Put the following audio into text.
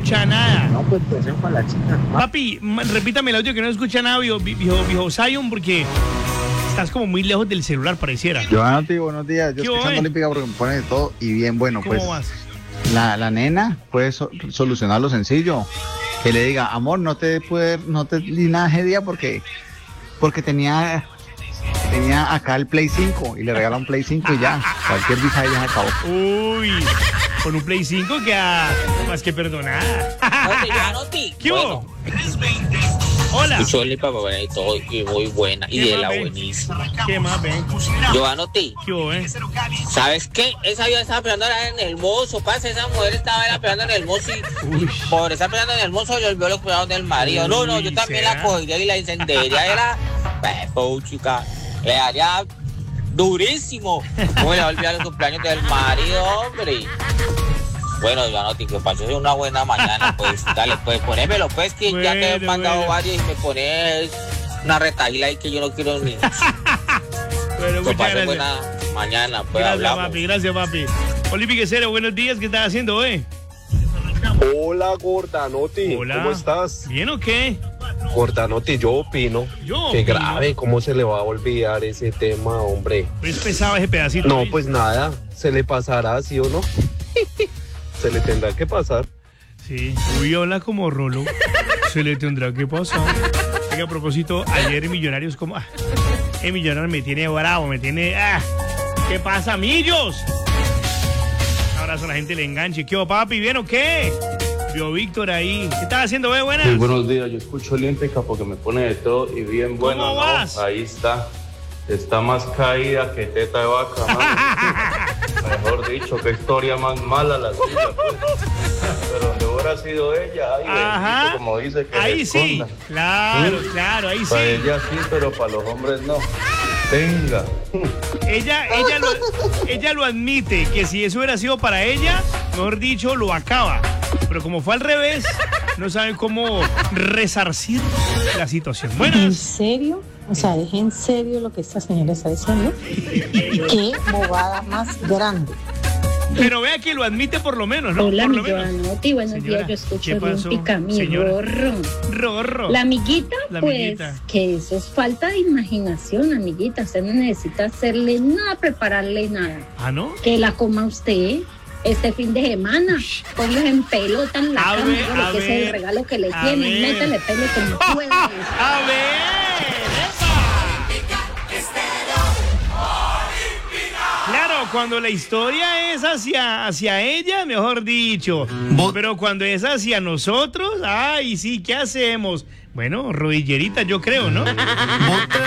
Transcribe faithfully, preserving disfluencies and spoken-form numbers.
escucha nada. No, pues pues para la chica. Papi, ma- repítame el audio que no escucha nada, viejo, viejo, viejo Zion, porque estás como muy lejos del celular, pareciera. Giovanni, buenos días. Yo ¿Qué escuchando hubo, eh? Olímpica porque me pone de todo y bien bueno. ¿Cómo Pues vas? la, la nena puede so- solucionarlo sencillo. Que le diga, amor, no te pude, no te di nada ese día porque, porque tenía, tenía acá el Play cinco y le regala un Play cinco y ya. Cualquier visa ella se acabó. Uy, con un Play cinco que a más que perdonada. Oye, yo anoté. ¿Qué hubo? Bueno, Hola. escucho el papá y todo, y muy buena, y ¿Qué de más, la ven? buenísima. ¿Qué más, ven? Yo anoté. ¿Qué hubo, eh? ¿Sabes qué? Esa vieja estaba peleando en el mozo, pasa, esa mujer estaba era peleando en el mozo y Uy. por estar peleando en el mozo le olvidó los cuidados del marido. No, no, yo Uy, también ¿será? la cogería y la encendería. Era, pues, chica, le haría durísimo. ¿Cómo le va a olvidar los cumpleaños del marido, hombre? Bueno, yo anoté que pasó una buena mañana, pues, dale, pues, ponémelo, pues, que ya te he Bueno, mandado bueno. varios y me pones una retahila ahí que yo no quiero ni... Bueno, Que muchas pase gracias. buena mañana, pues Gracias, hablamos. papi, gracias, papi. Olímpica Cero, buenos días, ¿qué estás haciendo, eh? Hola, Gordanotti. Hola. ¿Cómo estás? ¿Bien o qué? Gordanotti, yo opino Yo que opino. grave, ¿cómo se le va a olvidar ese tema, hombre? Pues pesaba ese pedacito. No, ¿eh? pues nada, se le pasará, ¿sí o no? Se le tendrá que pasar. Sí. Uy, habla como Rolo. Se le tendrá que pasar. Oiga, a propósito, ayer Millonarios como... Ah, el Millonarios me tiene bravo, me tiene... Ah, ¿qué pasa, Millos? Un abrazo a la gente, le enganche. ¿Qué hubo, papi? ¿Bien o qué? Vio Víctor ahí. ¿Qué estás haciendo, ve? Buenas. Muy buenos días, yo escucho Olímpica porque me pone de todo y bien bueno, ¿Cómo ¿no? vas? Ahí está, está más caída que teta de vaca, mano. Mejor dicho, qué historia más mala la suya, pues. Pero donde hubiera sido ella, ay, Ajá. bendito, como dice, que Ahí se sí. esconda. Claro, ¿Mm? claro, ahí sí. Para ella sí, pero para los hombres no. Venga. Ella, ella, lo, ella lo admite, que si eso hubiera sido para ella, mejor dicho, lo acaba. Pero como fue al revés, no sabe cómo resarcir la situación. ¿En Buenas. serio? O sea, ¿es en serio lo que esta señora está diciendo? ¡Qué bobada más grande! Pero vea que lo admite por lo menos, ¿no? Hola, por mi lo menos. Joanotti, buenos Señora, días, yo escucho ¿qué pasó, Olímpica, mi señora? Rorro. Rorro. La amiguita, La pues, amiguita. que eso es falta de imaginación, amiguita. Usted no necesita hacerle nada, prepararle nada. Ah, ¿no? Que la coma usted este fin de semana. Póngase en pelota en la A cama, ver, dígale a que ese es ver, el regalo que le a tiene. ver. Métale pelo como pueda. A ver, ¡epa! Claro, cuando la historia es hacia, hacia ella, mejor dicho. Pero cuando es hacia nosotros, ay, sí, ¿qué hacemos? Bueno, rodillerita, yo creo, ¿no?